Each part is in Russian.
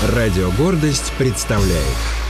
Радио «Гордость» представляет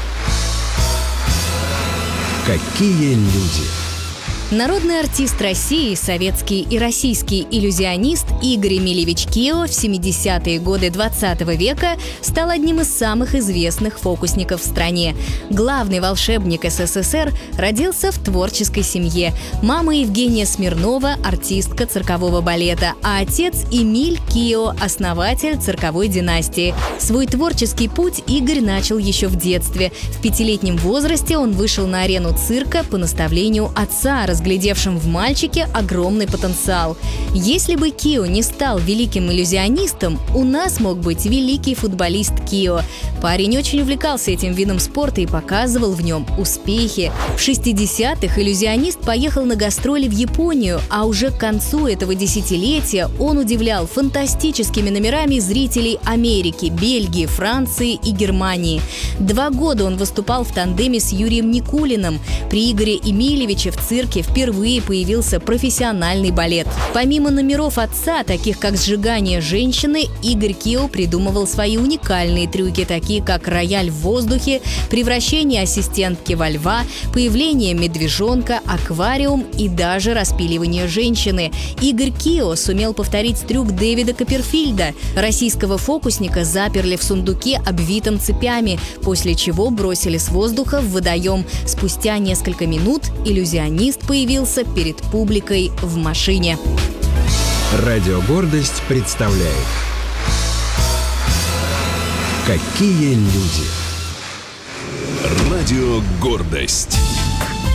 «Какие люди». Народный артист России, советский и российский иллюзионист Игорь Эмильевич Кио в 70-е годы 20 века стал одним из самых известных фокусников в стране. Главный волшебник СССР родился в творческой семье. Мама Евгения Смирнова – артистка циркового балета, а отец Эмиль Кио – основатель цирковой династии. Свой творческий путь Игорь начал еще в детстве. В 5-летнем возрасте он вышел на арену цирка по наставлению отца, разглядевшим в мальчике огромный потенциал. Если бы Кио не стал великим иллюзионистом, у нас мог быть великий футболист Кио. Парень очень увлекался этим видом спорта и показывал в нем успехи. В 60-х иллюзионист поехал на гастроли в Японию, а уже к концу этого десятилетия он удивлял фантастическими номерами зрителей Америки, Бельгии, Франции и Германии. 2 года он выступал в тандеме с Юрием Никулиным. При Игоре Эмильевиче в цирке впервые появился профессиональный балет. Помимо номеров отца, таких как сжигание женщины, Игорь Кио придумывал свои уникальные трюки, такие как рояль в воздухе, превращение ассистентки во льва, появление медвежонка, аквариум и даже распиливание женщины. Игорь Кио сумел повторить трюк Дэвида Копперфильда. Российского фокусника заперли в сундуке, обвитом цепями, после чего бросили с воздуха в водоем. Спустя несколько минут иллюзионист появился перед публикой в машине. Радио «Гордость» представляет «Какие люди». Радио «Гордость».